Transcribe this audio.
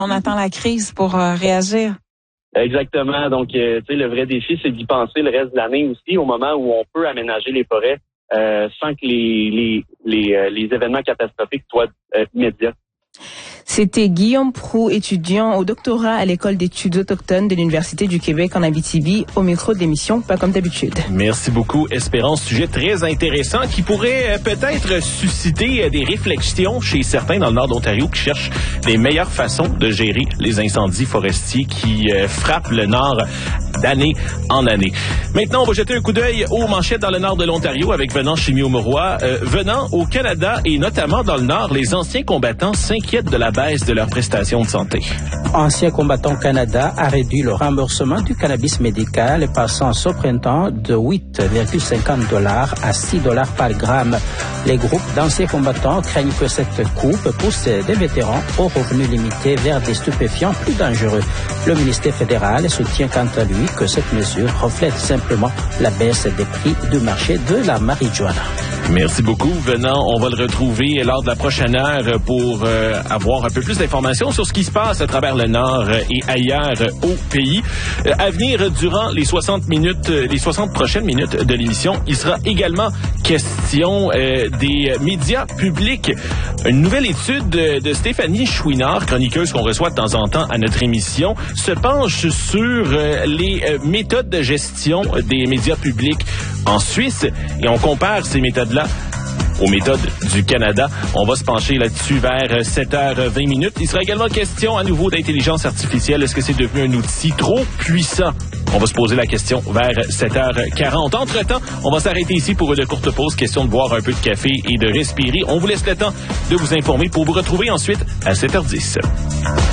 On attend la crise pour réagir. Exactement. Donc, le vrai défi, c'est d'y penser le reste de l'année aussi, au moment où on peut aménager les forêts sans que les événements catastrophiques soient immédiats. C'était Guillaume Proulx, étudiant au doctorat à l'École d'études autochtones de l'Université du Québec en Abitibi, au micro de l'émission Pas comme d'habitude. Merci beaucoup, Espérance. Sujet très intéressant qui pourrait peut-être susciter des réflexions chez certains dans le nord d'Ontario qui cherchent les meilleures façons de gérer les incendies forestiers qui frappent le nord d'année en année. Maintenant, on va jeter un coup d'œil aux manchettes dans le nord de l'Ontario avec Venant Chimio-Mauroy. Venant au Canada et notamment dans le nord, les anciens combattants s'inquiètent de la baisse de leurs prestations de santé. Ancien combattant Canada a réduit le remboursement du cannabis médical passant ce printemps de 8,50$ à 6$ par gramme. Les groupes d'anciens combattants craignent que cette coupe pousse des vétérans aux revenus limités vers des stupéfiants plus dangereux. Le ministère fédéral soutient quant à lui que cette mesure reflète simplement la baisse des prix du marché de la marijuana. Merci beaucoup, Venant. On va le retrouver lors de la prochaine heure pour avoir un peu plus d'informations sur ce qui se passe à travers le Nord et ailleurs au pays. À venir, durant les 60 prochaines minutes de l'émission, il sera également question des médias publics. Une nouvelle étude de Stéphanie Chouinard, chroniqueuse qu'on reçoit de temps en temps à notre émission, se penche sur les méthodes de gestion des médias publics en Suisse et on compare ces méthodes-là aux méthodes du Canada. On va se pencher là-dessus vers 7h20. Il sera également question à nouveau d'intelligence artificielle. Est-ce que c'est devenu un outil trop puissant? On va se poser la question vers 7h40. Entre-temps, on va s'arrêter ici pour une courte pause. Question de boire un peu de café et de respirer. On vous laisse le temps de vous informer pour vous retrouver ensuite à 7h10.